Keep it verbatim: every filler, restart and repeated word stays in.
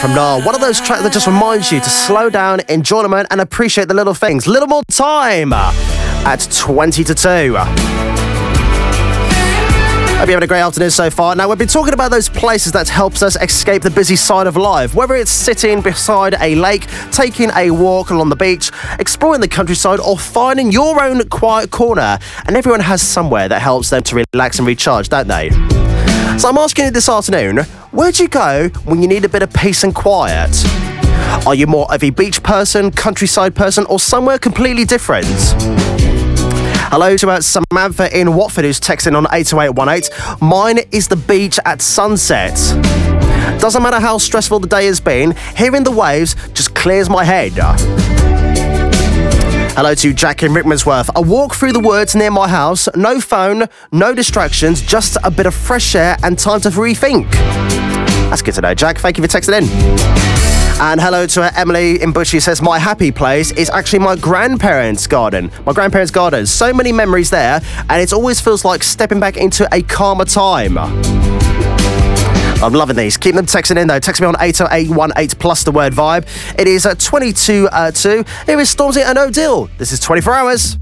From Nar, one of those tracks that just reminds you to slow down, enjoy the moment, and appreciate the little things. Little more time at twenty to two. Hope you're having a great afternoon so far. Now, we've been talking about those places that helps us escape the busy side of life, whether it's sitting beside a lake, taking a walk along the beach, exploring the countryside, or finding your own quiet corner. And everyone has somewhere that helps them to relax and recharge, don't they? So I'm asking you this afternoon, where'd you go when you need a bit of peace and quiet? Are you more of a beach person, countryside person, or somewhere completely different? Hello to uh, Samantha in Watford, who's texting on eight two eight one eight. Mine is the beach at sunset. Doesn't matter how stressful the day has been, hearing the waves just clears my head. Hello to Jack in Rickmansworth. A walk through the woods near my house, no phone, no distractions, just a bit of fresh air and time to rethink. That's good to know, Jack. Thank you for texting in. And hello to uh, Emily in Bush, who says, my happy place is actually my grandparents' garden. My grandparents' garden. So many memories there, and it always feels like stepping back into a calmer time. I'm loving these. Keep them texting in, though. Text me on eight oh eight one eight plus the word vibe. It is uh, twenty-two uh, two. Here is Stormzy and Odile. This is twenty-four hours.